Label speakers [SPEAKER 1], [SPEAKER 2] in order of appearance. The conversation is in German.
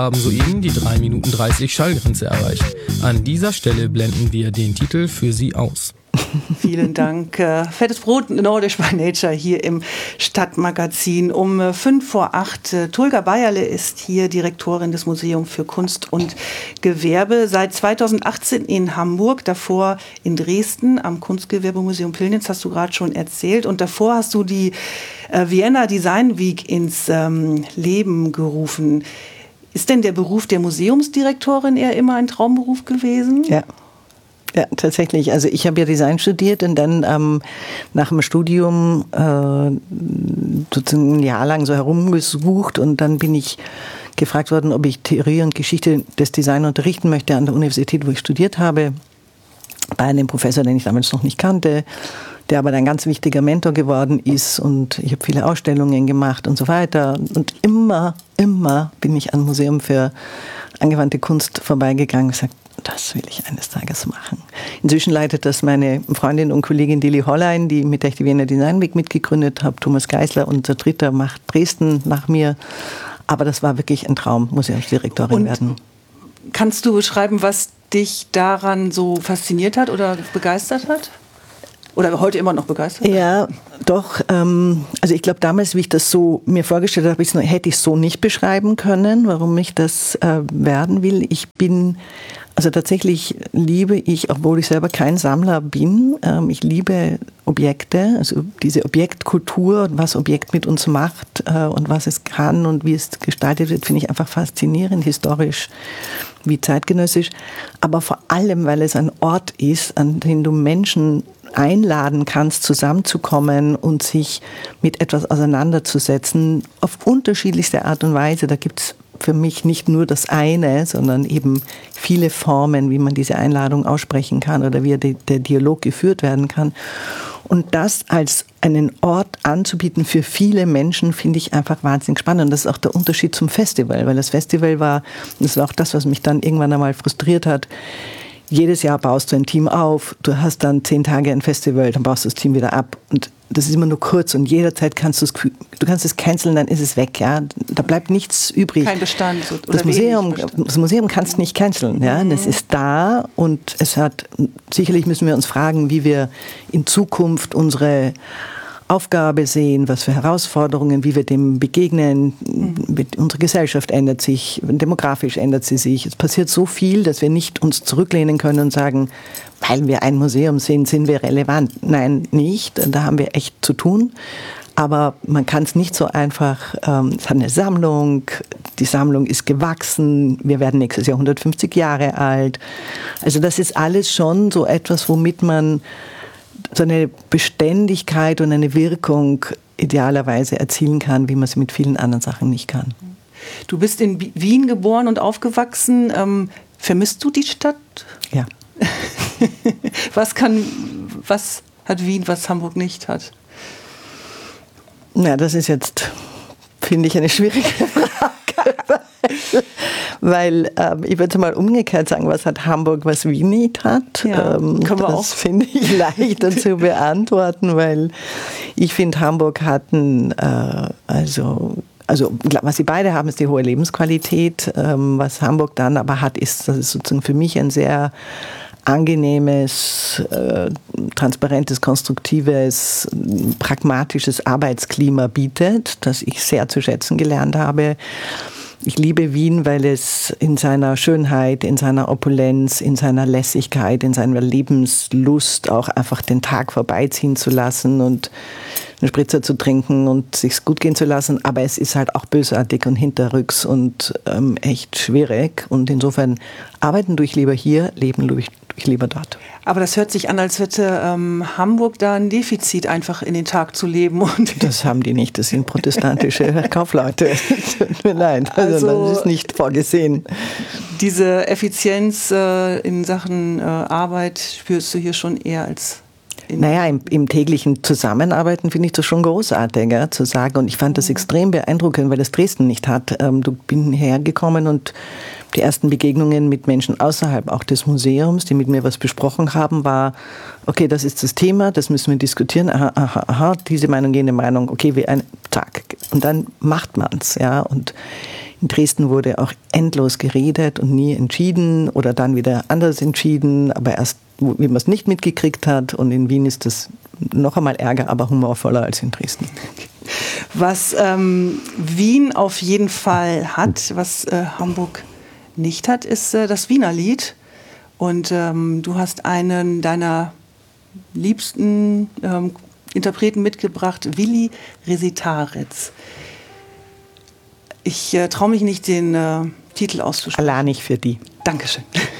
[SPEAKER 1] Haben soeben die 3 Minuten 30 Schallgrenze erreicht. An dieser Stelle blenden wir den Titel für Sie aus.
[SPEAKER 2] Vielen Dank. Fettes Brot, Nordisch by Nature hier im Stadtmagazin um 7:55. Tulga Bayerle ist hier Direktorin des Museums für Kunst und Gewerbe. Seit 2018 in Hamburg, davor in Dresden am Kunstgewerbemuseum Pillnitz, hast du gerade schon erzählt. Und davor hast du die Vienna Design Week ins Leben gerufen. Ist denn der Beruf der Museumsdirektorin eher immer ein Traumberuf gewesen?
[SPEAKER 3] Ja, tatsächlich. Also ich habe ja Design studiert und dann nach dem Studium sozusagen ein Jahr lang so herumgesucht und dann bin ich gefragt worden, ob ich Theorie und Geschichte des Design unterrichten möchte an der Universität, wo ich studiert habe, bei einem Professor, den ich damals noch nicht kannte, der aber ein ganz wichtiger Mentor geworden ist und ich habe viele Ausstellungen gemacht und so weiter und immer bin ich am Museum für angewandte Kunst vorbeigegangen und gesagt, das will ich eines Tages machen. Inzwischen leitet das meine Freundin und Kollegin Dili Hollein, die mit der ich die Vienna Design Week mitgegründet habe. Thomas Geisler, unser Dritter, macht Dresden nach mir. Aber das war wirklich ein Traum, Museumsdirektorin werden.
[SPEAKER 2] Kannst du beschreiben, was dich daran so fasziniert hat oder begeistert hat? Oder heute immer noch begeistert?
[SPEAKER 3] Ja, doch. Also ich glaube, damals, wie ich das so mir vorgestellt habe, hätte ich es so nicht beschreiben können, warum ich das werden will. Also tatsächlich liebe ich, obwohl ich selber kein Sammler bin, ich liebe Objekte, also diese Objektkultur, was Objekt mit uns macht und was es kann und wie es gestaltet wird, finde ich einfach faszinierend, historisch wie zeitgenössisch. Aber vor allem, weil es ein Ort ist, an dem du Menschen einladen kannst, zusammenzukommen und sich mit etwas auseinanderzusetzen, auf unterschiedlichste Art und Weise. Da gibt es für mich nicht nur das eine, sondern eben viele Formen, wie man diese Einladung aussprechen kann oder wie der Dialog geführt werden kann. Und das als einen Ort anzubieten für viele Menschen, finde ich einfach wahnsinnig spannend. Und das ist auch der Unterschied zum Festival, weil das Festival das war auch das, was mich dann irgendwann einmal frustriert hat. Jedes Jahr baust du ein Team auf, du hast dann 10 Tage ein Festival, dann baust du das Team wieder ab und das ist immer nur kurz und jederzeit kannst du es canceln, dann ist es weg, ja. Da bleibt nichts übrig.
[SPEAKER 2] Kein Bestand.
[SPEAKER 3] Das Museum kannst du nicht canceln, ja. Das ist da und sicherlich müssen wir uns fragen, wie wir in Zukunft unsere Aufgabe sehen, was für Herausforderungen, wie wir dem begegnen. Unsere Gesellschaft ändert sich, demografisch ändert sie sich. Es passiert so viel, dass wir nicht uns zurücklehnen können und sagen, weil wir ein Museum sind wir relevant. Nein, nicht. Da haben wir echt zu tun. Aber man kann es nicht so einfach, es hat eine Sammlung, die Sammlung ist gewachsen, wir werden nächstes Jahr 150 Jahre alt. Also das ist alles schon so etwas, womit man so eine Beständigkeit und eine Wirkung idealerweise erzielen kann, wie man es mit vielen anderen Sachen nicht kann.
[SPEAKER 2] Du bist in Wien geboren und aufgewachsen. Vermisst du die Stadt?
[SPEAKER 3] Ja.
[SPEAKER 2] Was hat Wien, was Hamburg nicht hat?
[SPEAKER 3] Na, das ist jetzt, finde ich, eine schwierige Frage. Weil ich würde mal umgekehrt sagen, was hat Hamburg, was Wien nicht hat?
[SPEAKER 2] Ja, das
[SPEAKER 3] finde ich leichter zu beantworten, weil ich finde, Hamburg hatten, also was sie beide haben, ist die hohe Lebensqualität. Was Hamburg dann aber hat, das ist sozusagen für mich ein sehr angenehmes, transparentes, konstruktives, pragmatisches Arbeitsklima bietet, das ich sehr zu schätzen gelernt habe. Ich liebe Wien, weil es in seiner Schönheit, in seiner Opulenz, in seiner Lässigkeit, in seiner Lebenslust auch einfach den Tag vorbeiziehen zu lassen und einen Spritzer zu trinken und sich's gut gehen zu lassen. Aber es ist halt auch bösartig und hinterrücks und echt schwierig. Und insofern arbeiten tue ich lieber hier, leben tue ich lieber dort.
[SPEAKER 2] Aber das hört sich an, als hätte Hamburg da ein Defizit, einfach in den Tag zu leben. Und
[SPEAKER 3] das haben die nicht, das sind protestantische Kaufleute. Tut mir leid, also das ist nicht vorgesehen.
[SPEAKER 2] Diese Effizienz in Sachen Arbeit spürst du hier schon eher als...
[SPEAKER 3] Naja, im täglichen Zusammenarbeiten finde ich das schon großartig, ja, zu sagen. Und ich fand das extrem beeindruckend, weil das Dresden nicht hat. Du bin hergekommen und die ersten Begegnungen mit Menschen außerhalb auch des Museums, die mit mir was besprochen haben, war, okay, das ist das Thema, das müssen wir diskutieren, aha, diese Meinung, jene Meinung, okay, zack. Und dann macht man's, ja. Und In Dresden wurde auch endlos geredet und nie entschieden oder dann wieder anders entschieden, aber erst, wie man es nicht mitgekriegt hat. Und in Wien ist das noch einmal ärger, aber humorvoller als in Dresden.
[SPEAKER 2] Was Wien auf jeden Fall hat, was Hamburg nicht hat, ist das Wiener Lied. Und du hast einen deiner liebsten Interpreten mitgebracht, Willi Resitaritz. Ich traue mich nicht, den Titel auszusprechen.
[SPEAKER 3] Allah nicht für die.
[SPEAKER 2] Dankeschön.